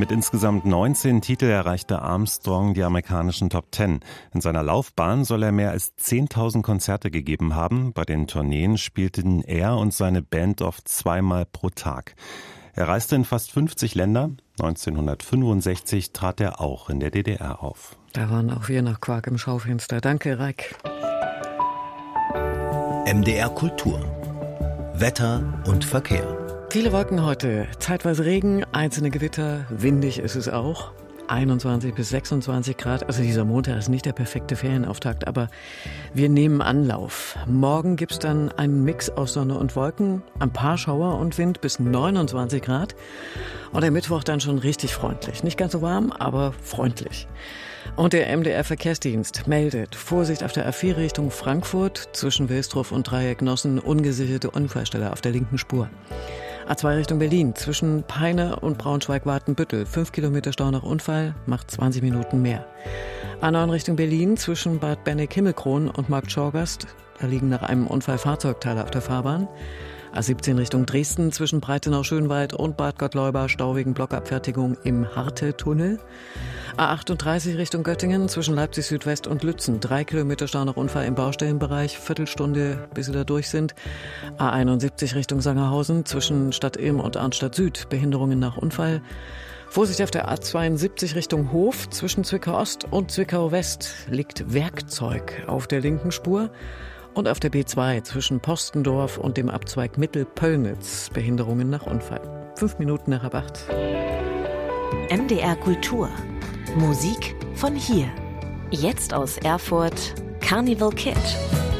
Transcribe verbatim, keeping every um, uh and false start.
Mit insgesamt neunzehn Titeln erreichte Armstrong die amerikanischen Top Ten. In seiner Laufbahn soll er mehr als zehntausend Konzerte gegeben haben. Bei den Tourneen spielten er und seine Band oft zweimal pro Tag. Er reiste in fast fünfzig Länder. neunzehnhundertfünfundsechzig trat er auch in der D D R auf. Da waren auch wir nach Quark im Schaufenster. Danke, Reik. M D R Kultur. Wetter und Verkehr. Viele Wolken heute, zeitweise Regen, einzelne Gewitter, windig ist es auch. einundzwanzig bis sechsundzwanzig Grad, also dieser Montag ist nicht der perfekte Ferienauftakt, aber wir nehmen Anlauf. Morgen gibt's dann einen Mix aus Sonne und Wolken, ein paar Schauer und Wind bis neunundzwanzig Grad. Und der Mittwoch dann schon richtig freundlich. Nicht ganz so warm, aber freundlich. Und der M D R-Verkehrsdienst meldet Vorsicht auf der A vier Richtung Frankfurt, zwischen Wilsdruff und Dreieck Nossen, ungesicherte Unfallstelle auf der linken Spur. A zwei Richtung Berlin, zwischen Peine und Braunschweig-Watenbüttel, fünf Kilometer Stau nach Unfall, macht zwanzig Minuten mehr. A neun Richtung Berlin, zwischen Bad Berneck-Himmelkron und Markt Schorgast, da liegen nach einem Unfall Fahrzeugteile auf der Fahrbahn. A siebzehn Richtung Dresden, zwischen Breitenau-Schönwald und Bad Gottleuba, Stau wegen Blockabfertigung im Harte-Tunnel. A achtunddreißig Richtung Göttingen, zwischen Leipzig Südwest und Lützen, drei Kilometer Stau nach Unfall im Baustellenbereich, Viertelstunde, bis sie da durch sind. A einundsiebzig Richtung Sangerhausen, zwischen Stadt Ilm und Arnstadt Süd, Behinderungen nach Unfall. Vorsicht auf der A zweiundsiebzig Richtung Hof, zwischen Zwickau Ost und Zwickau West liegt Werkzeug auf der linken Spur. Und auf der B zwei zwischen Postendorf und dem Abzweig Mittelpöllnitz, Behinderungen nach Unfall. Fünf Minuten nach halb acht. M D R Kultur. Musik von hier. Jetzt aus Erfurt, Carnival Kid.